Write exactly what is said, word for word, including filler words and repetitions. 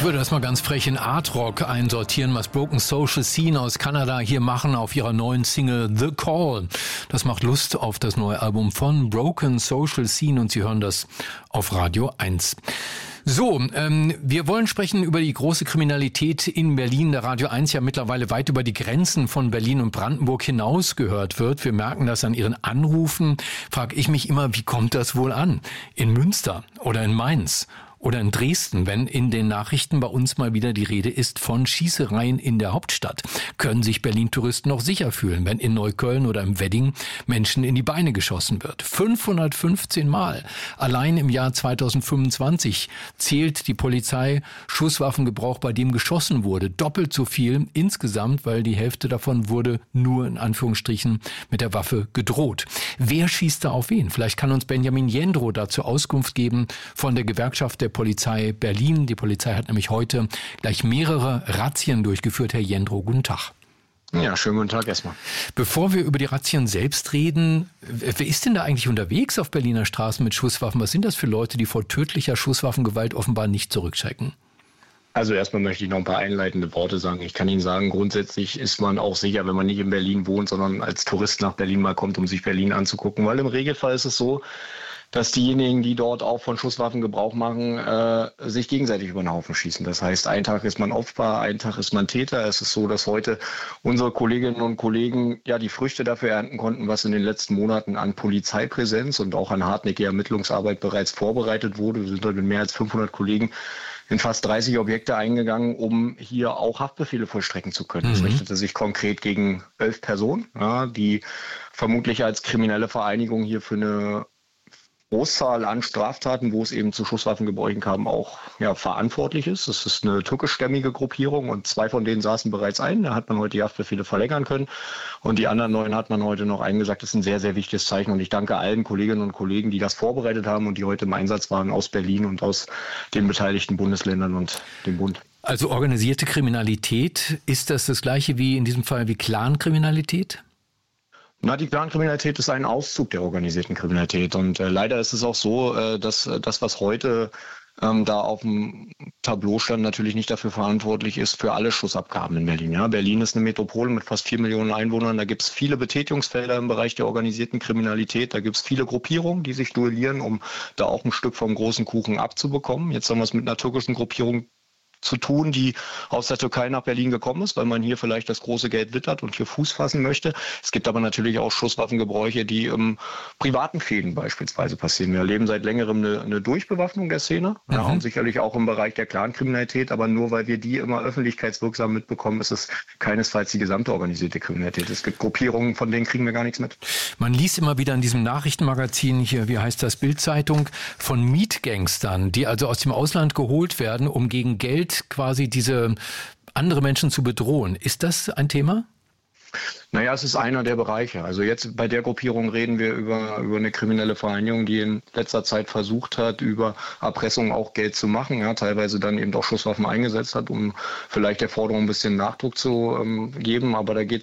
Ich würde das mal ganz frech in Art Rock einsortieren, was Broken Social Scene aus Kanada hier machen auf ihrer neuen Single The Call. Das macht Lust auf das neue Album von Broken Social Scene und Sie hören das auf Radio eins. So, ähm, wir wollen sprechen über die große Kriminalität in Berlin, da Radio eins ja mittlerweile weit über die Grenzen von Berlin und Brandenburg hinaus gehört wird. Wir merken das an Ihren Anrufen. Frage ich mich immer, wie kommt das wohl an? In Münster oder in Mainz? Oder in Dresden, wenn in den Nachrichten bei uns mal wieder die Rede ist von Schießereien in der Hauptstadt. Können sich Berlin-Touristen noch sicher fühlen, wenn in Neukölln oder im Wedding Menschen in die Beine geschossen wird? fünfhundertfünfzehn Mal. Allein im Jahr zweitausendfünfundzwanzig zählt die Polizei Schusswaffengebrauch, bei dem geschossen wurde. Doppelt so viel insgesamt, weil die Hälfte davon wurde nur in Anführungsstrichen mit der Waffe gedroht. Wer schießt da auf wen? Vielleicht kann uns Benjamin Jendrow dazu Auskunft geben von der Gewerkschaft der Polizei Berlin. Die Polizei hat nämlich heute gleich mehrere Razzien durchgeführt. Herr Jendrow, guten Tag. Ja, schönen guten Tag erstmal. Bevor wir über die Razzien selbst reden, wer ist denn da eigentlich unterwegs auf Berliner Straßen mit Schusswaffen? Was sind das für Leute, die vor tödlicher Schusswaffengewalt offenbar nicht zurückschrecken? Also erstmal möchte ich noch ein paar einleitende Worte sagen. Ich kann Ihnen sagen, grundsätzlich ist man auch sicher, wenn man nicht in Berlin wohnt, sondern als Tourist nach Berlin mal kommt, um sich Berlin anzugucken. Weil im Regelfall ist es so, dass diejenigen, die dort auch von Schusswaffen Gebrauch machen, äh, sich gegenseitig über den Haufen schießen. Das heißt, ein Tag ist man Opfer, ein Tag ist man Täter. Es ist so, dass heute unsere Kolleginnen und Kollegen ja die Früchte dafür ernten konnten, was in den letzten Monaten an Polizeipräsenz und auch an hartnäckiger Ermittlungsarbeit bereits vorbereitet wurde. Wir sind dort mit mehr als fünfhundert Kollegen in fast dreißig Objekte eingegangen, um hier auch Haftbefehle vollstrecken zu können. Es mhm. richtete sich konkret gegen elf Personen, ja, die vermutlich als kriminelle Vereinigung hier für eine Großzahl an Straftaten, wo es eben zu Schusswaffengebräuchen kam, auch ja, verantwortlich ist. Das ist eine türkischstämmige Gruppierung und zwei von denen saßen bereits ein. Da hat man heute die Haftbefehle verlängern können und die anderen neun hat man heute noch eingesagt. Das ist ein sehr, sehr wichtiges Zeichen und ich danke allen Kolleginnen und Kollegen, die das vorbereitet haben und die heute im Einsatz waren aus Berlin und aus den beteiligten Bundesländern und dem Bund. Also organisierte Kriminalität, ist das das gleiche wie in diesem Fall wie Clankriminalität? Na, die Clankriminalität ist ein Auszug der organisierten Kriminalität und äh, leider ist es auch so, äh, dass äh, das, was heute ähm, da auf dem Tableau stand, natürlich nicht dafür verantwortlich ist für alle Schussabgaben in Berlin. Ja, Berlin ist eine Metropole mit fast vier Millionen Einwohnern, da gibt es viele Betätigungsfelder im Bereich der organisierten Kriminalität, da gibt es viele Gruppierungen, die sich duellieren, um da auch ein Stück vom großen Kuchen abzubekommen. Jetzt haben wir es mit einer türkischen Gruppierung zu tun, die aus der Türkei nach Berlin gekommen ist, weil man hier vielleicht das große Geld wittert und hier Fuß fassen möchte. Es gibt aber natürlich auch Schusswaffengebräuche, die im privaten Fäden beispielsweise passieren. Wir erleben seit längerem eine, eine Durchbewaffnung der Szene, mhm. ja, und sicherlich auch im Bereich der Clankriminalität, aber nur weil wir die immer öffentlichkeitswirksam mitbekommen, ist es keinesfalls die gesamte organisierte Kriminalität. Es gibt Gruppierungen, von denen kriegen wir gar nichts mit. Man liest immer wieder in diesem Nachrichtenmagazin hier, wie heißt das, Bild-Zeitung, von Mietgangstern, die also aus dem Ausland geholt werden, um gegen Geld quasi diese andere Menschen zu bedrohen. Ist das ein Thema? Naja, es ist einer der Bereiche. Also jetzt bei der Gruppierung reden wir über, über eine kriminelle Vereinigung, die in letzter Zeit versucht hat, über Erpressung auch Geld zu machen, ja, teilweise dann eben auch Schusswaffen eingesetzt hat, um vielleicht der Forderung ein bisschen Nachdruck zu ähm, geben. Aber da geht